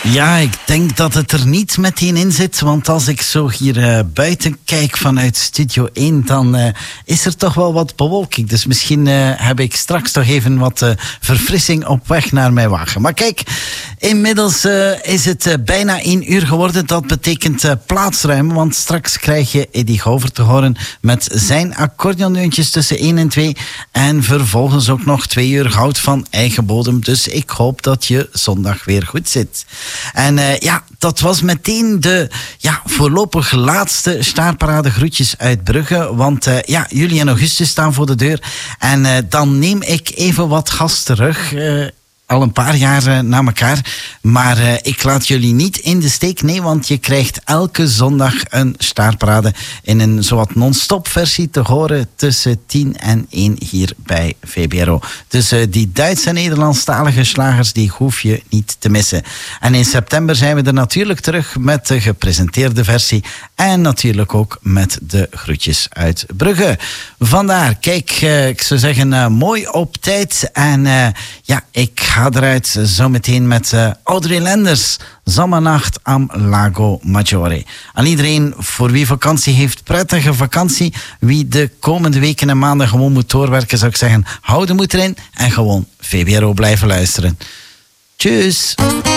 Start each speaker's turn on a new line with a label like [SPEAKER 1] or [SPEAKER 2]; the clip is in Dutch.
[SPEAKER 1] Ja, ik denk dat het er niet meteen in zit, want als ik zo hier buiten kijk vanuit Studio 1, dan is er toch wel wat bewolking. Dus misschien heb ik straks toch even wat verfrissing op weg naar mijn wagen. Maar kijk, inmiddels is het bijna 1 uur geworden. Dat betekent plaatsruimen, want straks krijg je Eddie Gover te horen met zijn accordeonneuntjes tussen 1 en 2. En vervolgens ook nog 2 uur goud van eigen bodem. Dus ik hoop dat je zondag weer goed zit. En dat was meteen de voorlopig laatste staartparade groetjes uit Brugge. Want juli en augustus staan voor de deur. En dan neem ik even wat gas terug. Al een paar jaar na elkaar. Maar ik laat jullie niet in de steek. Nee, want je krijgt elke zondag een staartparade in een zowat non-stop versie te horen tussen 10 en 1 hier bij VBRO. Dus die Duits- en Nederlandstalige slagers, die hoef je niet te missen. En in september zijn we er natuurlijk terug met de gepresenteerde versie. En natuurlijk ook met de groetjes uit Brugge. Vandaar, kijk, ik zou zeggen, mooi op tijd. En ik ga eruit zometeen met Audrey Lenders. Zommernacht am Lago Maggiore. Aan iedereen voor wie vakantie heeft, prettige vakantie. Wie de komende weken en maanden gewoon moet doorwerken, zou ik zeggen, hou de moed erin en gewoon VBRO blijven luisteren. Tjus!